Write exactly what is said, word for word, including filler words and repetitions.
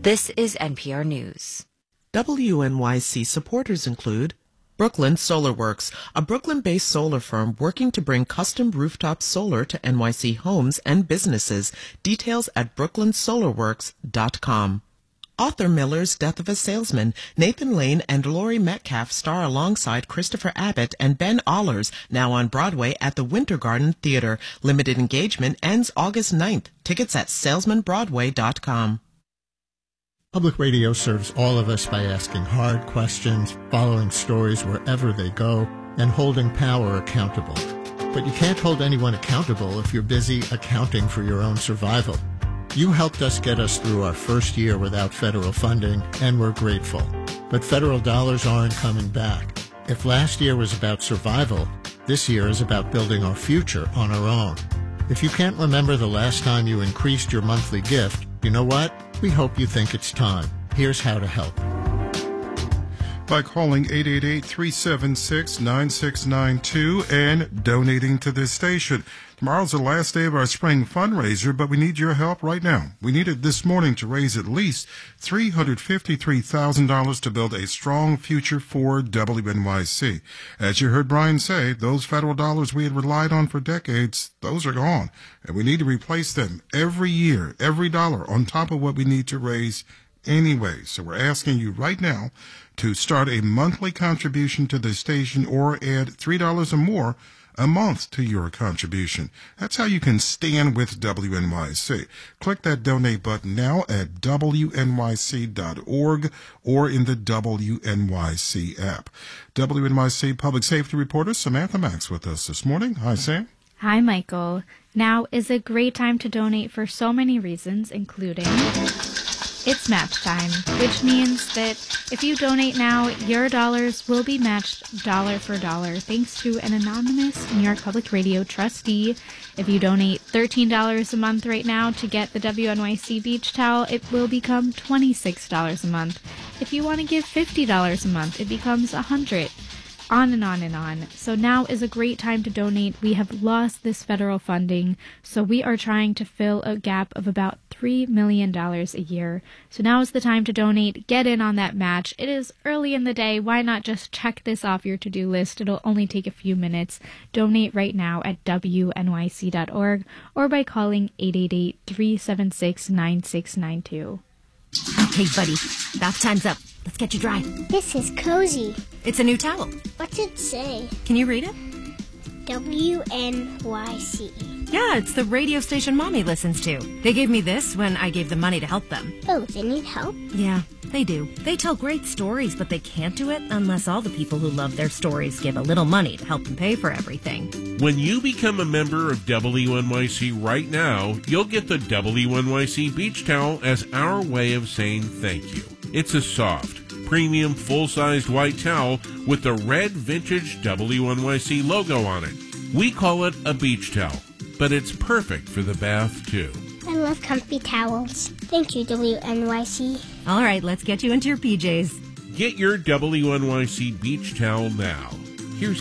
This is N P R News. W N Y C supporters include Brooklyn Solar Works, a Brooklyn-based solar firm working to bring custom rooftop solar to N Y C homes and businesses. Details at brooklyn solar works dot com. Arthur Miller's Death of a Salesman. Nathan Lane and Laurie Metcalf star alongside Christopher Abbott and Ben Allers, now on Broadway at the Winter Garden Theater. Limited engagement ends August ninth. Tickets at salesman broadway dot com. Public radio serves all of us by asking hard questions, following stories wherever they go, and holding power accountable. But you can't hold anyone accountable if you're busy accounting for your own survival. You helped us get us through our first year without federal funding, and we're grateful. But federal dollars aren't coming back. If last year was about survival, this year is about building our future on our own. If you can't remember the last time you increased your monthly gift, you know what? We hope you think it's time. Here's how to help. By calling eight eight eight, three seven six, nine six nine two and donating to this station. Tomorrow's the last day of our spring fundraiser, but we need your help right now. We need it this morning to raise at least three hundred fifty-three thousand dollars to build a strong future for W N Y C. As you heard Brian say, those federal dollars we had relied on for decades, those are gone, and we need to replace them every year, every dollar on top of what we need to raise anyway. So we're asking you right now to start a monthly contribution to the station or add three dollars or more a month to your contribution. That's how you can stand with W N Y C. Click that donate button now at W N Y C dot org or in the W N Y C app. W N Y C Public Safety Reporter Samantha Max with us this morning. Hi, Sam. Hi, Michael. Now is a great time to donate for so many reasons, including it's match time, which means that if you donate now, your dollars will be matched dollar for dollar thanks to an anonymous New York Public Radio trustee. If you donate thirteen dollars a month right now to get the W N Y C beach towel, it will become twenty-six dollars a month. If you want to give fifty dollars a month, it becomes one hundred dollars. On and on and on. So now is a great time to donate. We have lost this federal funding, so we are trying to fill a gap of about three million dollars a year. So now is the time to donate. Get in on that match. It is early in the day. Why not just check this off your to-do list? It'll only take a few minutes. Donate right now at W N Y C dot org or by calling eight eight eight, three seven six, nine six nine two. Hey, buddy, bath time's up. Let's get you dry. This is cozy. It's a new towel. What's it say? Can you read it? W N Y C. Yeah, it's the radio station Mommy listens to. They gave me this when I gave them money to help them. Oh, they need help? Yeah, they do. They tell great stories, but they can't do it unless all the people who love their stories give a little money to help them pay for everything. When you become a member of W N Y C right now, you'll get the W N Y C beach towel as our way of saying thank you. It's a soft, premium, full-sized white towel with the red vintage W N Y C logo on it. We call it a beach towel, but it's perfect for the bath, too. I love comfy towels. Thank you, W N Y C. All right, let's get you into your P Js. Get your W N Y C beach towel now.